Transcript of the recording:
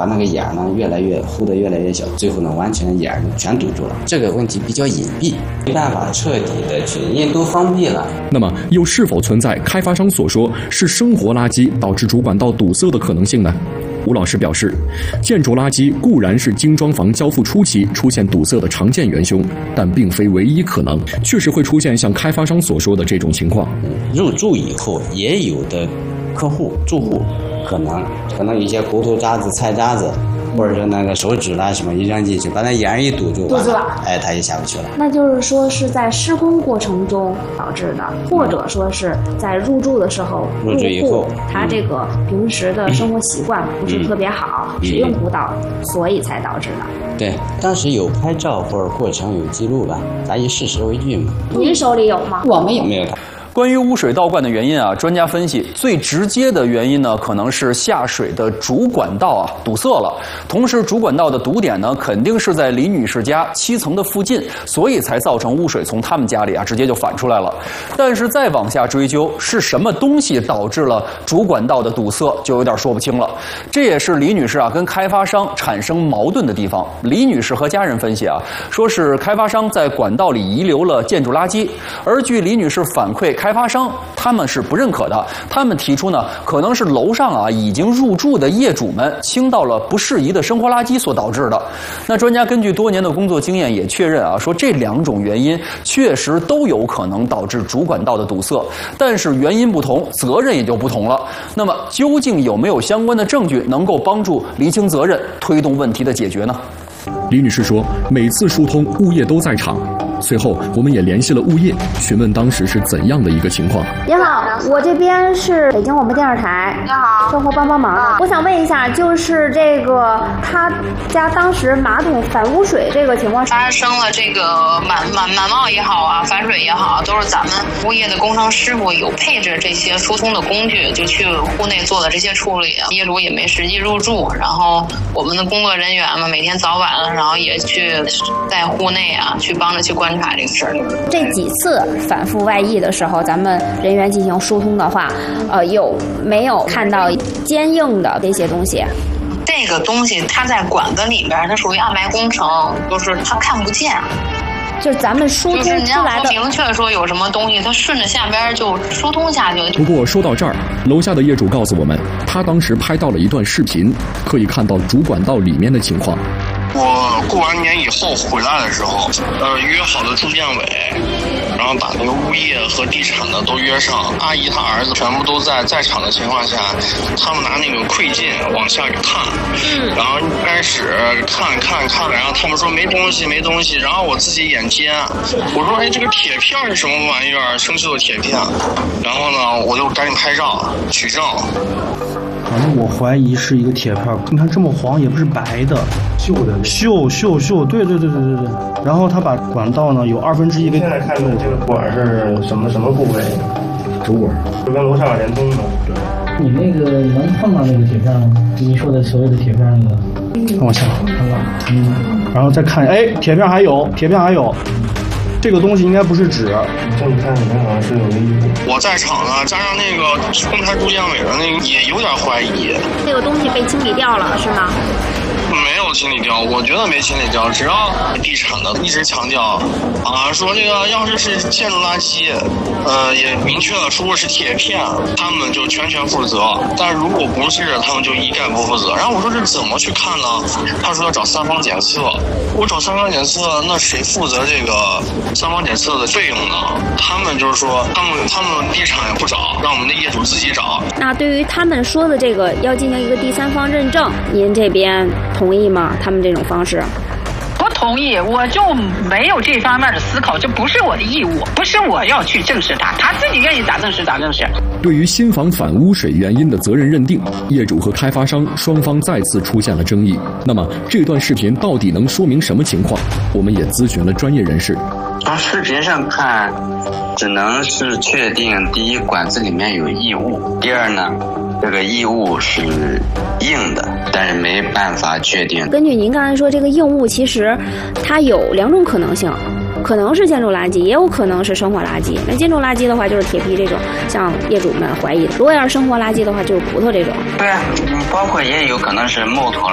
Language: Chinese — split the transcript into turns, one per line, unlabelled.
把那个眼儿呢糊得越来越小，最后呢完全眼儿全堵住了。这个问题比较隐蔽，没办法彻底的去，因为都封闭了。
那么又是否存在开发商所说是生活垃圾导致主管道堵塞的可能性呢？吴老师表示，建筑垃圾固然是精装房交付初期出现堵塞的常见元凶，但并非唯一可能，确实会出现像开发商所说的这种情况。
入住以后，也有的住户可能有一些骨头渣子、菜渣子，或者是那个手指啦什么一扔进去，把那眼儿一堵住了，他就下不去了。
那就是说是在施工过程中导致的，或者说是在入住的时候，
入住以后
他这个平时的生活习惯不是特别好，使用不当，所以才导致的。
对，当时有拍照或者过程有记录吧，咱以事实为据嘛。
您手里有吗？
我没有。
没有。
关于污水倒灌的原因啊，专家分析，最直接的原因呢，可能是下水的主管道堵塞了。同时，主管道的堵点呢，肯定是在李女士家7层的附近，所以才造成污水从他们家里直接就反出来了。但是再往下追究，是什么东西导致了主管道的堵塞，就有点说不清了。这也是李女士跟开发商产生矛盾的地方。李女士和家人分析说是开发商在管道里遗留了建筑垃圾，而据李女士反馈，开发商他们是不认可的，他们提出呢，可能是楼上已经入住的业主们倾倒了不适宜的生活垃圾所导致的。那专家根据多年的工作经验也确认说这2种原因确实都有可能导致主管道的堵塞，但是原因不同，责任也就不同了。那么究竟有没有相关的证据能够帮助厘清责任，推动问题的解决呢？
李女士说，每次疏通物业都在场。随后，我们也联系了物业，询问当时是怎样的一个情况。
您好，我这边是北京广播电视台，
你好，
生活帮忙的。我想问一下，就是这个他家当时马桶反污水这个情况，
发生了这个满冒也好反水也好，都是咱们物业的工程师傅有配置这些疏通的工具，就去户内做的这些处理。业主也没实际入住，然后我们的工作人员嘛，每天早晚然后也去在户内去帮着去观察这个事儿。
这几次反复外溢的时候，咱们人员进行疏通的话，有没有看到坚硬的这些东西？
这个东西它在管子里边，它属于暗埋工程，就是它看不见。
就是咱们疏通出来的，
就是你要说明确说有什么东西，它顺着下边就疏通下去了。
不过说到这儿，楼下的业主告诉我们，他当时拍到了一段视频，可以看到主管道里面的情况。
我过完年以后回来的时候，约好的住建委，然后把那个物业和地产的都约上，阿姨她儿子全部都在场的情况下，他们拿那个窥镜往下看，然后开始看，然后他们说没东西，然后我自己眼尖，我说这个铁片是什么玩意儿？生锈的铁片，然后呢我就赶紧拍照取证。
反正我怀疑是一个铁片，你看这么黄也不是白的，锈，对，然后他把管道呢有1/2个。
现在看的这个管是什么部位？
主管，
就跟楼上连通的。
对。
你那个能碰到那个铁片吗？你说的所谓的铁片那个？
往下看到，然后再看，铁片还有。这个东西应该不是纸，
这你看里面好像是有个衣服。
我在场呢，加上那个公开住建委的那个也有点怀疑。
这个东西被清理掉了是吗？
没有清理掉，我觉得没清理掉。只要地产的一直强调说这个要是建筑垃圾，也明确了说是铁片，他们就全负责。但如果不是，他们就一概不负责。然后我说这怎么去看呢？他说要找3方检测。我找3方检测，那谁负责这个3方检测的费用呢？他们就是说，他们地产也不找，让我们的业主自己找。
那对于他们说的这个要进行一个第3方认证，您这边同意吗？他们这种方式？
不同意，我就没有这方面的思考，这不是我的义务，不是我要去证实他自己愿意咋证实咋证实。
对于新房反污水原因的责任认定，业主和开发商双方再次出现了争议。那么这段视频到底能说明什么情况？我们也咨询了专业人士。
从视频上看，只能是确定第一，管子里面有异物；第二呢，这个异物是硬的，但是没办法确定。
根据您刚才说，这个硬物其实它有2种可能性，可能是建筑垃圾，也有可能是生活垃圾。那建筑垃圾的话，就是铁皮这种，像业主们怀疑的；如果要是生活垃圾的话，就是骨头这种。
对啊，包括也有可能是木头